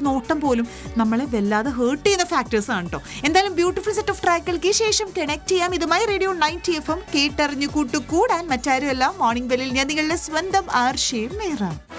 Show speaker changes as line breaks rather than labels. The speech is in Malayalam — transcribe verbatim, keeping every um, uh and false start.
നോട്ടം പോലും നമ്മളെ വല്ലാതെ ഹേർട്ട് ചെയ്യുന്ന ഫാക്ടേഴ്സ് ആണ് കേട്ടോ. എന്തായാലും ബ്യൂട്ടിഫുൾ സെറ്റ് ഓഫ് ട്രാക്കുകൾക്ക് ശേഷം കണക്ട് ചെയ്യാം. ഇതുമായി റേഡിയോ നയൻറ്റി എഫ് എം കേട്ടറിഞ്ഞു കൂട്ടുകൂടാൻ മറ്റാരുമല്ല, മോർണിംഗ് ബെല്ലിൽ ഞാൻ നിങ്ങളുടെ സ്വന്തം ആർഷേ മേറ.